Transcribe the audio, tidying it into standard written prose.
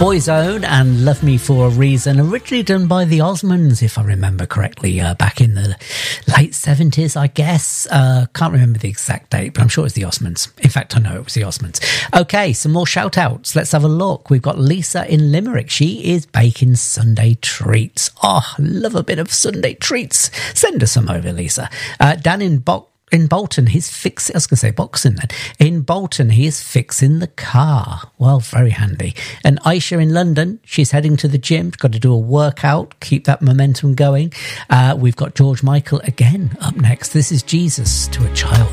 Boyzone and Love Me For A Reason, originally done by the Osmonds, if I remember correctly, back in the late 70s, I guess. Can't remember the exact date, but I'm sure it's the Osmonds. In fact, I know it was the Osmonds. Okay, some more shout-outs. Let's have a look. We've got Lisa in Limerick. She is baking Sunday treats. Oh, love a bit of Sunday treats. Send us some over, Lisa. Dan in Bolton, he's fixing... I was going to say boxing then. In Bolton, he is fixing the car. Well, very handy. And Aisha in London, she's heading to the gym. Got to do a workout, keep that momentum going. We've got George Michael again up next. This is Jesus to a Child.